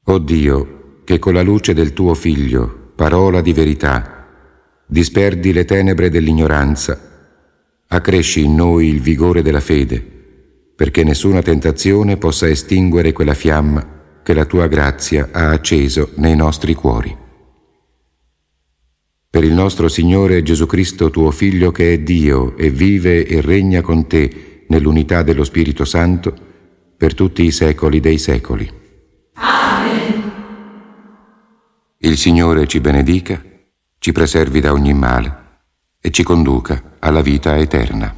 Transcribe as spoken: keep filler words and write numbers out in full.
O Dio, che con la luce del tuo Figlio, parola di verità, disperdi le tenebre dell'ignoranza, accresci in noi il vigore della fede, perché nessuna tentazione possa estinguere quella fiamma che la tua grazia ha acceso nei nostri cuori. Per il nostro Signore Gesù Cristo, tuo Figlio, che è Dio e vive e regna con te nell'unità dello Spirito Santo, per tutti i secoli dei secoli. Amen. Il Signore ci benedica, ci preservi da ogni male e ci conduca alla vita eterna.